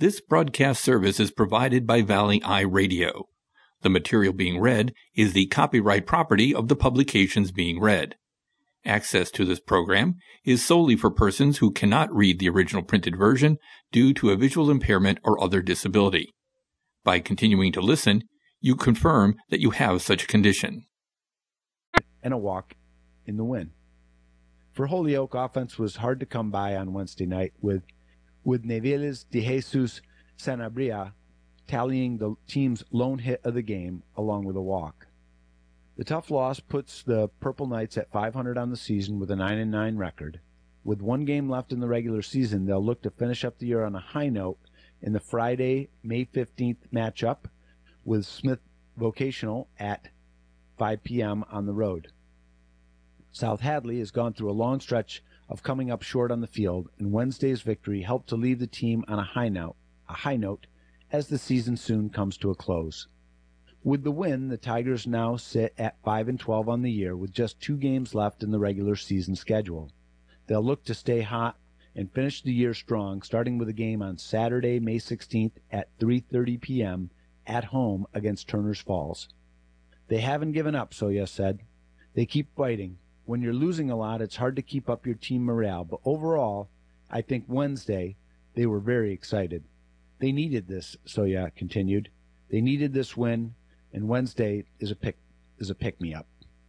This broadcast service is provided by Valley Eye Radio. The material being read is the copyright property of the publications being read. Access to this program is solely for persons who cannot read the original printed version due to a visual impairment or other disability. By continuing to listen, you confirm that you have such a condition. And a walk in the win. For Holyoke, offense was hard to come by on Wednesday night with Neviles de Jesus Sanabria tallying the team's lone hit of the game along with a walk. The tough loss puts the Purple Knights at .500 on the season with a 9-9 record. With one game left in the regular season, they'll look to finish up the year on a high note in the Friday, May 15th matchup with Smith Vocational at 5 p.m. on the road. South Hadley has gone through a long stretch of coming up short on the field, and Wednesday's victory helped to leave the team on a high note as the season soon comes to a close. With the win, the Tigers now sit at 5-12 on the year with just 2 games left in the regular season schedule. They'll look to stay hot and finish the year strong, starting with a game on Saturday, May 16th at 3:30 p.m. at home against Turner's Falls. They haven't given up, Soya said. They keep fighting. When you're losing a lot, it's hard to keep up your team morale, but overall, I think Wednesday, they were very excited. They needed this, Soya continued. They needed this win, and Wednesday is a pick-me-up.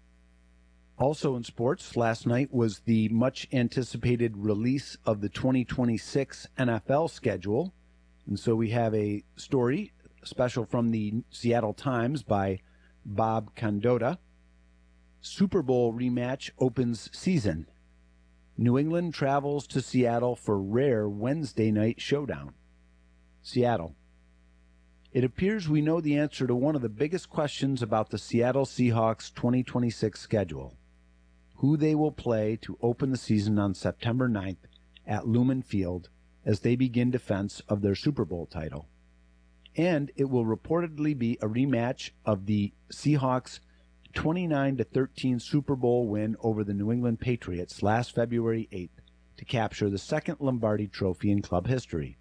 Also in sports, last night was the much-anticipated release of the 2026 NFL schedule, and so we have a story special from the Seattle Times by Bob Condotta. Super Bowl rematch opens season. New England travels to Seattle for rare Wednesday night showdown. Seattle. It appears we know the answer to one of the biggest questions about the Seattle Seahawks 2026 schedule. Who they will play to open the season on September 9th at Lumen Field as they begin defense of their Super Bowl title. And it will reportedly be a rematch of the Seahawks' 29-13 Super Bowl win over the New England Patriots last February 8th to capture the second Lombardi Trophy in club history.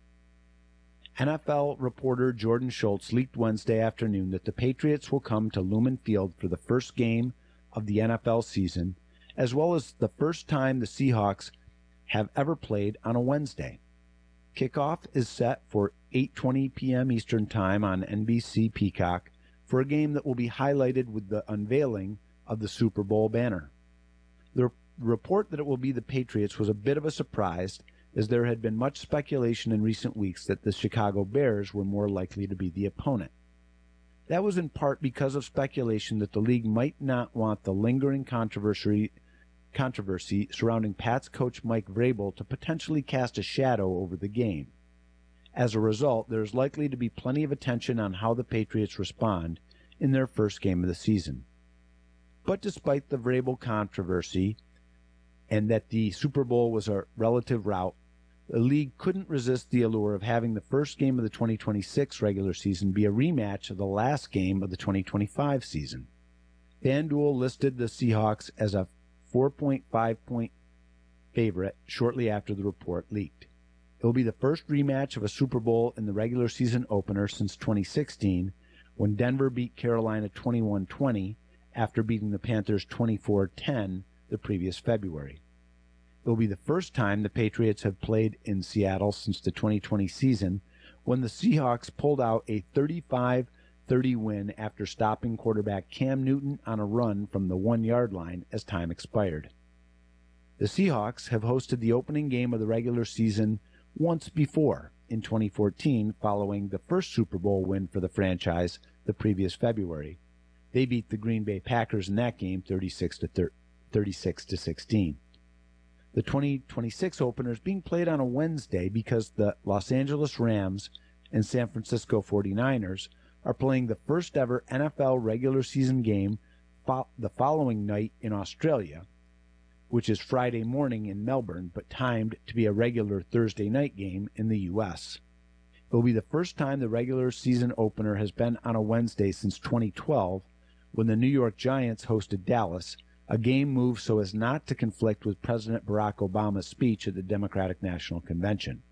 NFL reporter Jordan Schultz leaked Wednesday afternoon that the Patriots will come to Lumen Field for the first game of the NFL season, as well as the first time the Seahawks have ever played on a Wednesday. Kickoff is set for 8:20 p.m. Eastern Time on NBC Peacock for a game that will be highlighted with the unveiling of the Super Bowl banner. The report that it will be the Patriots was a bit of a surprise, as there had been much speculation in recent weeks that the Chicago Bears were more likely to be the opponent. That was in part because of speculation that the league might not want the lingering controversy surrounding Pats coach Mike Vrabel to potentially cast a shadow over the game. As a result, there is likely to be plenty of attention on how the Patriots respond in their first game of the season. But despite the Vrabel controversy and that the Super Bowl was a relative rout, the league couldn't resist the allure of having the first game of the 2026 regular season be a rematch of the last game of the 2025 season. FanDuel listed the Seahawks as a 4.5-point favorite shortly after the report leaked. It will be the first rematch of a Super Bowl in the regular season opener since 2016, when Denver beat Carolina 21-20 after beating the Panthers 24-10 the previous February. It will be the first time the Patriots have played in Seattle since the 2020 season, when the Seahawks pulled out a 35-30 win after stopping quarterback Cam Newton on a run from the 1-yard line as time expired. The Seahawks have hosted the opening game of the regular season once before, in 2014, following the first Super Bowl win for the franchise the previous February. They beat the Green Bay Packers in that game 36-16. The 2026 opener is being played on a Wednesday because the Los Angeles Rams and San Francisco 49ers are playing the first ever NFL regular season game the following night in Australia, which is Friday morning in Melbourne, but timed to be a regular Thursday night game in the U.S. It will be the first time the regular season opener has been on a Wednesday since 2012, when the New York Giants hosted Dallas, a game moved so as not to conflict with President Barack Obama's speech at the Democratic National Convention.